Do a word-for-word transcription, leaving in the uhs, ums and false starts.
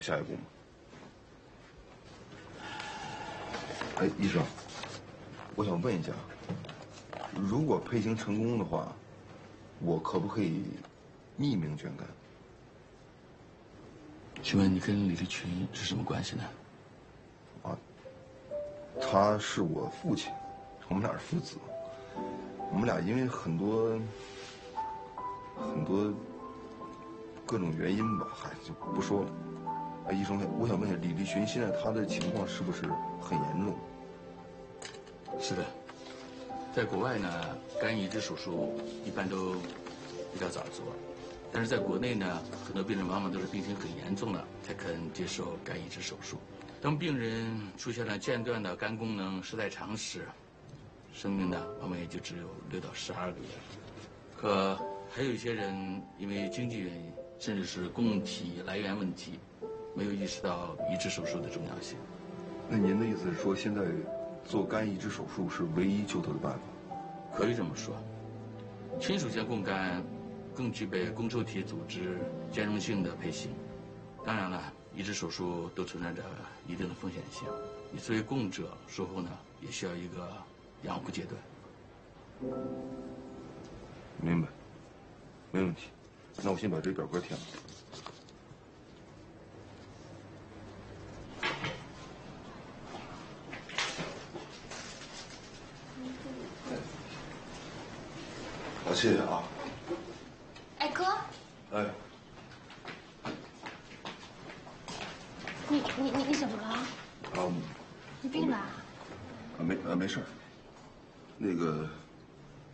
下一步吗？哎，医生，我想问一下，如果配型成功的话，我可不可以匿名捐肝？ 请问你跟李立群是什么关系呢？ 啊，他是我父亲，我们俩是父子。我们俩因为很多很多各种原因吧，嗨，就不说了。哎，医生，我想问一下，李立群现在他的情况是不是很严重？ 是的，在国外呢，肝移植手术一般都比较早做，但是在国内呢，很多病人往往都是病情很严重了才肯接受肝移植手术。当病人出现了间断的肝功能失代偿时，生命呢往往也就只有六到十二个月。可还有一些人因为经济原因，甚至是供体来源问题，没有意识到移植手术的重要性。 那您的意思是说，现在做肝移植手术是唯一救他的办法？ 可以这么说，亲属间供肝更具备肱抽体组织兼容性的配型。当然了，移植手术都存在着一定的风险性。你作为供者，术后呢也需要一个养护阶段。 明白，没问题。那我先把这表格填了。好，谢谢啊。 哎，哥。 哎。 你你你你怎么了？ 啊。 你病了？ 啊没啊没事儿。那个